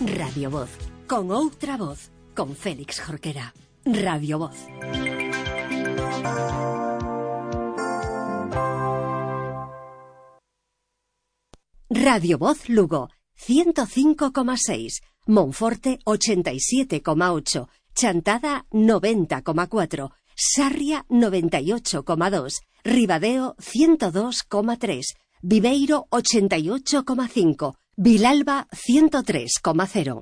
Radio Voz, con outra voz, con Félix Jorquera. Radio Voz. Radio Voz Lugo, 105,6, Monforte 87,8, Chantada 90,4, Sarria 98,2, Ribadeo 102,3, Viveiro 88,5, Vilalba 103,0.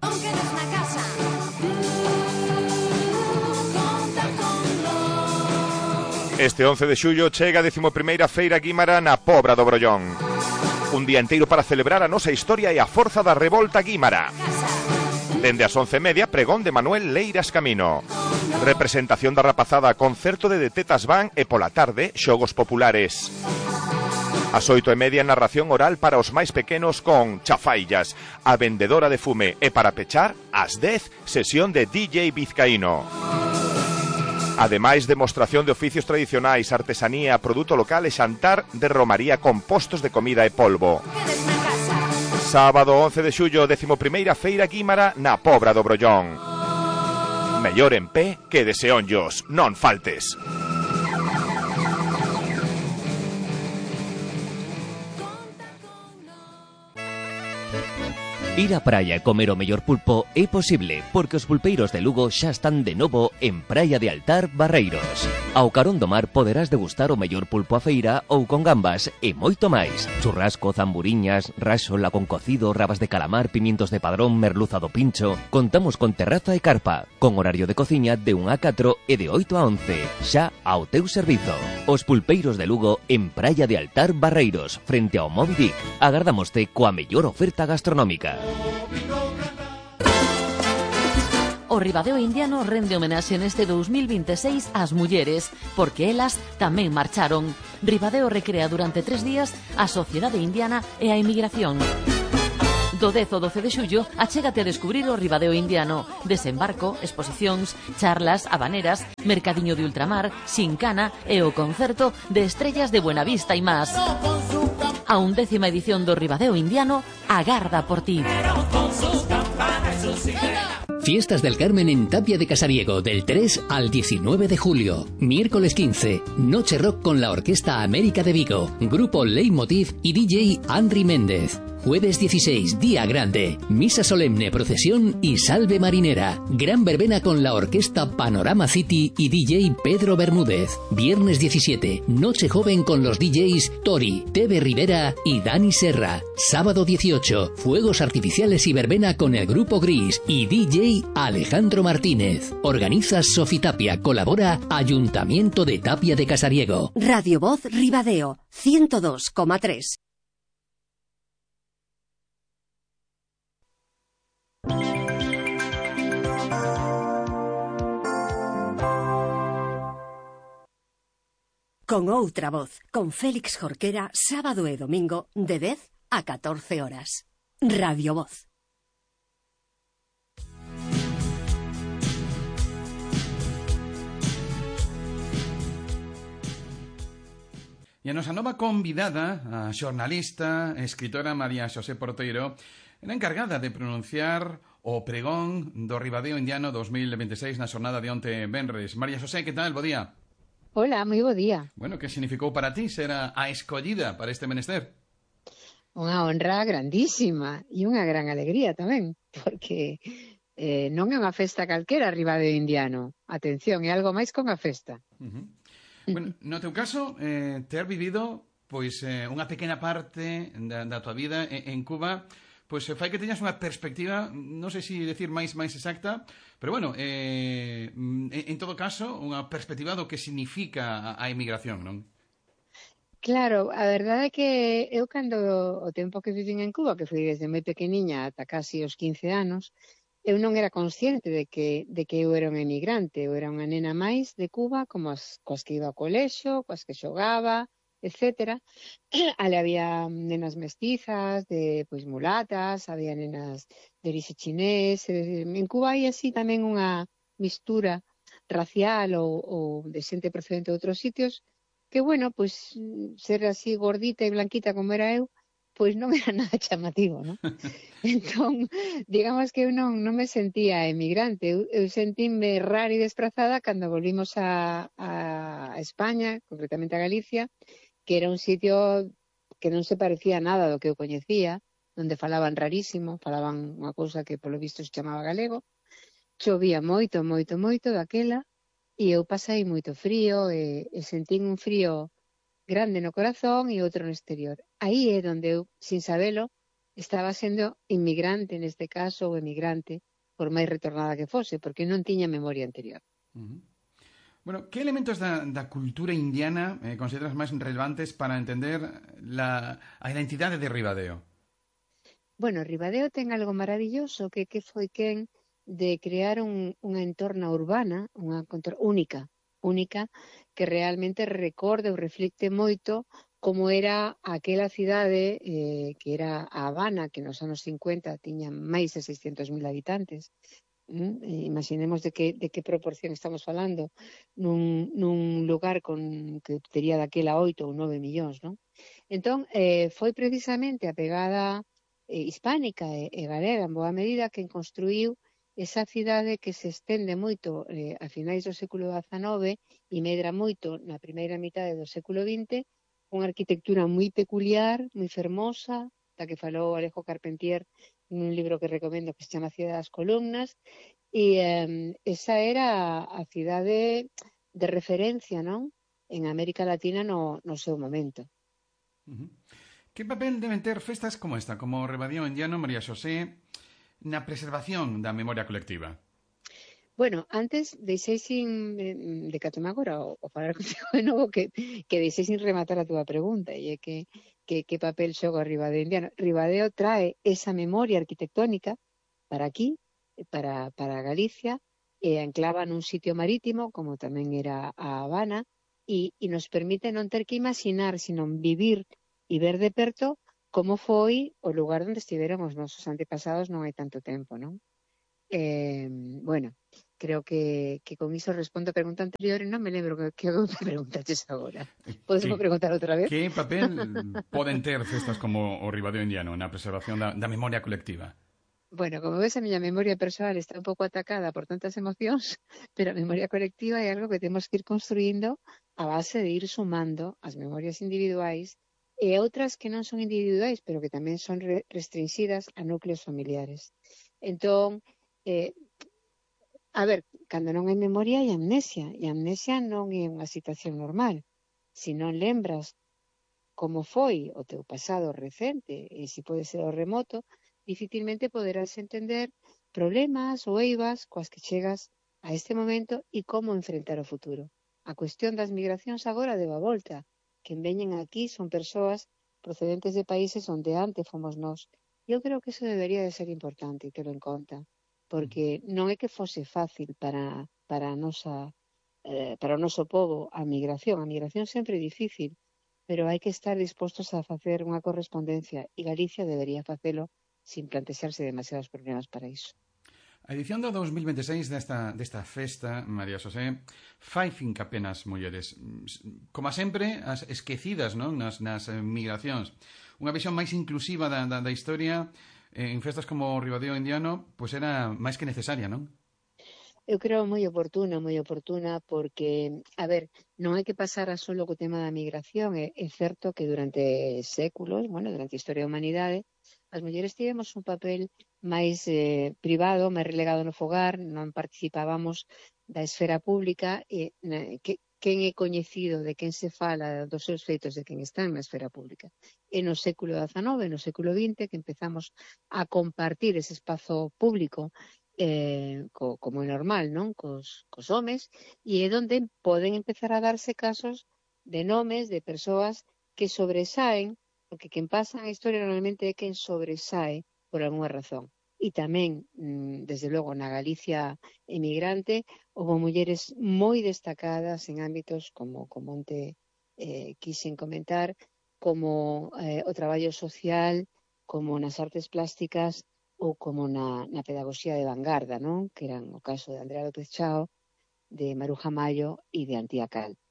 Este 11 de xullo chega a 11ª Feira Guímara na Pobra do Brollón. Un día inteiro para celebrar a nosa historia e a forza da revolta guímara. Dende as 11:30, pregón de Manuel Leiras Camino. Representación da rapazada, concerto de Tetas Van e pola tarde, xogos populares. As 8:30, narración oral para os máis pequenos con Chafaillas, a vendedora de fume, e para pechar, ás 10, sesión de DJ Vizcaíno. Ademais, demostración de oficios tradicionais, artesanía, produto local e xantar de romaría con postos de comida e polvo. Sábado 11 de xullo, 11ª Feira Guímara na Pobra do Brollón. Mellor en pé que de seonllos, non faltes. Ir á praia e comer o mellor pulpo é posible, porque os pulpeiros de Lugo xa están de novo en Praia de Altar, Barreiros. Ao carón do mar poderás degustar o mellor pulpo a feira ou con gambas e moito máis. Churrasco, zamburiñas, raxola con cocido, rabas de calamar, pimientos de padrón, merluza do pincho. Contamos con terraza e carpa, con horario de cociña de 1 a 4 e de 8 a 11, xa ao teu servizo. Os pulpeiros de Lugo en Praia de Altar, Barreiros, frente ao Moby Dick. Agardámoste coa mellor oferta gastronómica. O Ribadeo Indiano rende homenaxe neste 2026 ás mulleres, porque elas tamén marcharon. Ribadeo recrea durante 3 días a sociedade indiana e a emigración. Do 10 ao 12 de xullo, achégate a descubrir o Ribadeo Indiano. Desembarco, exposicións, charlas, habaneras, mercadiño de ultramar, xincana e o concerto de Estrellas de Buenavista e más. A 11ª edición do Ribadeo Indiano agarda por ti. Fiestas del Carmen en Tapia de Casariego del 3 al 19 de julio. Miércoles 15, Noche Rock con la Orquesta América de Vigo, Grupo Leitmotiv y DJ Andri Méndez. Jueves 16, Día Grande, Misa Solemne, Procesión y Salve Marinera. Gran verbena con la Orquesta Panorama City y DJ Pedro Bermúdez. Viernes 17, Noche Joven con los DJs Tori, Tebe Rivera y Dani Serra. Sábado 18, Fuegos Artificiales y verbena con el Grupo Gris y DJ Alejandro Martínez. Organiza Sofitapia, colabora Ayuntamiento de Tapia de Casariego. Radio Voz Ribadeo, 102,3. Con outra voz, con Félix Jorquera, sábado e domingo, de 10 a 14 horas. Radio Voz. E a nosa nova convidada, a xornalista, escritora María Xosé Porteiro, era encargada de pronunciar o pregón do Ribadeo Indiano 2026 na xornada de onte venres. María Xosé, que tal? Bo día. Hola, moi bo día. Bueno, que significou para ti ser a escollida para este menester? Unha honra grandísima e unha gran alegría tamén, porque non é unha festa calquera Ribadeo Indiano. Atención, é algo máis que unha festa. Bueno, no teu caso, ter vivido pois unha pequena parte da tua vida en Cuba, pois fai que teñas unha perspectiva, non sei se decir máis exacta, pero bueno, en todo caso, unha perspectiva do que significa a emigración, non? Claro, a verdade é que eu cando o tempo que vivín en Cuba, que foi desde moi pequeniña ata casi os 15 anos, eu non era consciente de que eu era unha emigrante, eu era unha nena máis de Cuba, como coas que iba ao colexo, coas que xogaba, etcétera. Ali había nenas mestizas, pois mulatas, había nenas de orixe chinés. En Cuba hai así tamén unha mistura racial ou de xente procedente de outros sitios que, bueno, pois ser así gordita e blanquita como era eu, pois non era nada chamativo, non? Entón, digamos que eu non me sentía emigrante, eu sentíme rara e desprazada cando volvimos a España, concretamente a Galicia, que era un sitio que non se parecía nada do que eu coñecía, onde falaban rarísimo, falaban unha cousa que polo visto se chamaba galego, chovía moito, moito, moito daquela, e eu pasei moito frío, e sentín un frío grande no corazón e outro no exterior. Aí é onde eu, sin sabelo, estaba sendo inmigrante neste caso, ou emigrante, por máis retornada que fose, porque non tiña memoria anterior. Bueno, que elementos da cultura indiana consideras máis relevantes para entender a identidade de Ribadeo? Bueno, Ribadeo ten algo maravilloso que foi quen de crear unha entorna urbana, unha única, que realmente recorde ou reflicte moito como era aquela cidade que era a Habana, que nos anos 50 tiña máis de 600.000 habitantes. Imaginemos de que proporción estamos falando nun lugar que tería daquela 8 ou 9 millóns, non? Entón, foi precisamente a pegada hispánica e galega en boa medida quen construíu esa cidade que se estende moito a finais do século XIX e medra moito na primeira mitade do século XX, unha arquitectura moi peculiar, moi fermosa, da que falou Alejo Carpentier nun libro que recomendo que se chama Cidade das Columnas, e esa era a cidade de referencia, non? En América Latina no seu momento. Que papel deben ter festas como esta, como o Ribadeo Indiano, María Xosé, na preservación da memoria colectiva? Bueno, antes deixei sin decátome agora o falar contigo de novo que deixei sin rematar a túa pregunta, e é que papel xoga o Ribadeo Indiano. Ribadeo trae esa memoria arquitectónica para aquí, para Galicia, e enclava nun sitio marítimo, como tamén era a Habana, e nos permite non ter que imaginar, sino vivir e ver de perto como foi o lugar onde estiveron os nosos antepasados non hai tanto tempo, non? Bueno, creo que con iso respondo a pregunta anterior e non me lembro que me preguntaches agora. Podes me preguntar outra vez? Que papel poden ter festas como o Ribadeo Indiano na preservación da memoria colectiva? Bueno, como ves, a miña memoria persoal está un pouco atacada por tantas emocións, pero a memoria colectiva é algo que temos que ir construindo a base de ir sumando as memorias individuais e outras que non son individuais, pero que tamén son restringidas a núcleos familiares. Entón, a ver, cando non hai memoria hai amnesia, e a amnesia non é unha situación normal. Se non lembras como foi o teu pasado recente, e se pode ser o remoto, dificilmente poderás entender problemas ou eivas coas que chegas a este momento e como enfrentar o futuro. A cuestión das migracións agora deu a volta. Quen veñen aquí son persoas procedentes de países onde antes fomos nós. Eu creo que eso debería de ser importante e ter en conta, porque non é que fose fácil para o noso povo a migración. A migración sempre é difícil, pero hai que estar dispostos a facer unha correspondencia e Galicia debería facelo sin plantexarse demasiados problemas para iso. A edición do 2026 desta festa, María Xosé, fai finca apenas mulleres. Como sempre, as esquecidas, non? nas migracións. Unha visión máis inclusiva da historia en festas como o Ribadeo Indiano, pois era máis que necesaria, non? Eu creo moi oportuna, porque, a ver, non hai que pasar a solo co tema da migración. É certo que durante séculos, durante a historia da humanidade, as mulleres tivemos un papel máis privado, máis relegado no fogar, non participábamos da esfera pública, e quen é coñecido, de quen se fala dos seus feitos, de quen está na esfera pública. E no século XIX, no século XX, que empezamos a compartir ese espazo público como é normal, non? Cos homes, e é onde poden empezar a darse casos de nomes de persoas que sobresaen, porque quen pasa a historia normalmente é quen sobresae por algunha razón. E tamén, desde logo, na Galicia emigrante, houve mulleres moi destacadas en ámbitos como onte quixen comentar, como o traballo social, como nas artes plásticas, ou como na pedagogía de vanguarda, non? Que eran o caso de Andrea López Chao, de Maruja Mayo e de Antía Cal.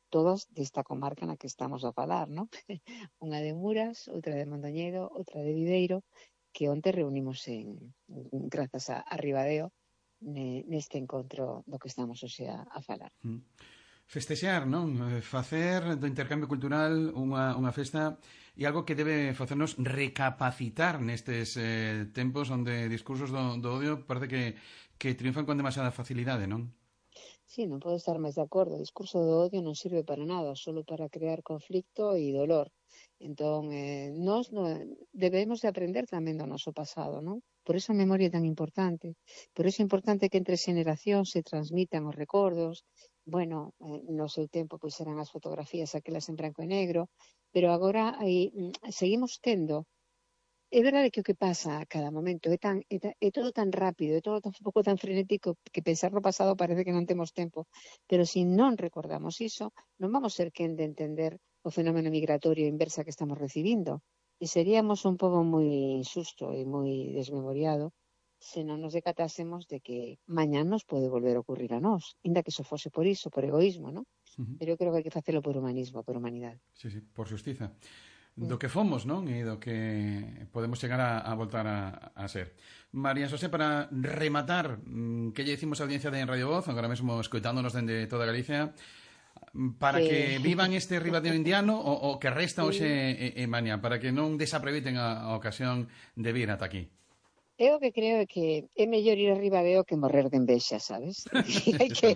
todas desta comarca na que estamos a falar, non? Unha de Muras, outra de Mondoñedo, outra de Videiro, que onte reunimos grazas a Ribadeo neste encontro do que estamos hoxe a falar. Festexar, non? Facer do intercambio cultural unha festa e algo que debe facernos recapacitar nestes tempos onde discursos do odio parece que triunfan con demasiada facilidade, non? Sí, non podo estar máis de acordo. O discurso do odio non sirve para nada, solo para crear conflicto e dolor. Entón, nós debemos de aprender tamén do noso pasado, non? Por eso a memoria é tan importante. Por eso é importante que entre xeneracións se transmitan os recordos. Bueno, no seu tempo pois eran as fotografías aquelas en branco e negro, pero agora seguimos tendo. É verdade que o que pasa a cada momento é todo tan rápido, é todo un pouco tan frenético que pensar no pasado parece que non temos tempo. Pero se non recordamos iso, non vamos ser quen de entender o fenómeno migratorio inversa que estamos recibindo. E seríamos un pobo moi insusto e moi desmemoriado se non nos decatásemos de que mañán nos pode volver a ocurrir a nós, inda que iso fose por iso, por egoísmo, non? Pero eu creo que hai que facelo por humanismo, por humanidade. Sí, por xustiza. Do que fomos, non? E do que podemos chegar a voltar a ser. María Xosé, para rematar, que lle dicimos a audiencia de Radio Voz, agora mesmo escoitándonos dende toda Galicia, para que vivan este Ribadeo indiano o que resta hoxe en Mañá, para que non desaproveiten a ocasión de vir ata aquí. Eu o que creo é que é mellor ir a Ribadeo que morrer de envexa, sabes? hai que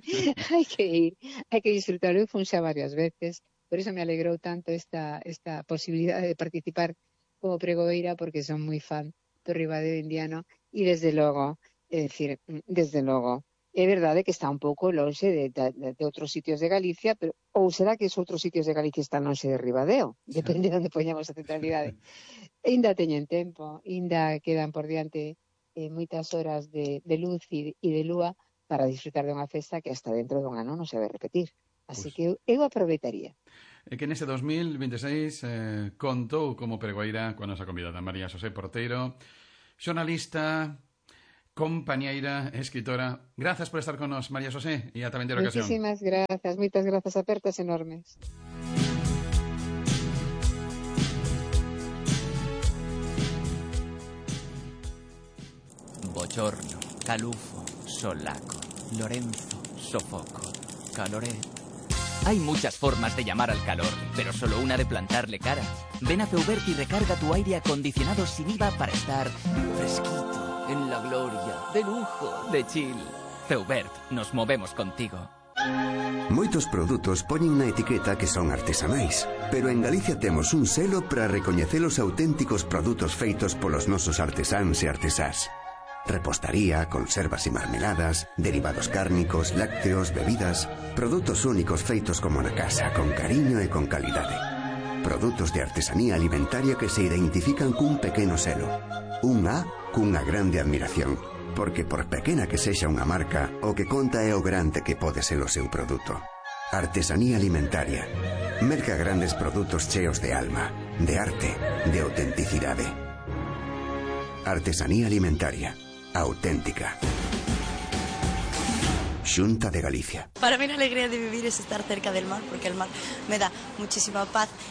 ir, hai que disfrutar. Eu fun xa varias veces. Por iso me alegrou tanto esta posibilidade de participar como pregoeira, porque son moi fan do Ribadeo indiano e desde logo, é verdade que está un pouco lonxe de outros sitios de Galicia, pero ou será que os outros sitios de Galicia están lonxe de Ribadeo, depende de onde poñamos a centralidade. Ainda teñen tempo, ainda quedan por diante moitas horas de luz e de lúa para disfrutar de unha festa que hasta dentro dun ano non se vai repetir. Así que eu aproveitaría. E que neste 2026 contou como pregoeira coa nosa convidada María Xosé Porteiro, xornalista, compañeira, escritora. Grazas por estar con nos, María Xosé, e ata vindeira ocasión. Muchísimas grazas, moitas grazas, apertas enormes. Bochorno, calufo, solaco, Lorenzo, sofoco, caloret. Hay muchas formas de llamar al calor, pero solo una de plantarle cara. Ven a Feubert y recarga tu aire acondicionado sin IVA para estar fresquito, en la gloria, de lujo, de chill. Feubert, nos movemos contigo. Moitos produtos poñen na etiqueta que son artesanais, pero en Galicia temos un selo para recoñecer os auténticos produtos feitos polos nosos artesáns e artesás. Repostaría, conservas e marmeladas, derivados cárnicos, lácteos, bebidas, produtos únicos feitos como na casa, con cariño e con calidade. Produtos de artesanía alimentaria que se identifican cun pequeno selo. Un A cunha grande admiración, porque por pequena que sexa unha marca, o que conta é o grande que pode ser o seu produto. Artesanía alimentaria. Merca grandes produtos cheos de alma, de arte, de autenticidade. Artesanía alimentaria. Auténtica. Xunta de Galicia. Para mí la alegría de vivir es estar cerca del mar, porque el mar me da muchísima paz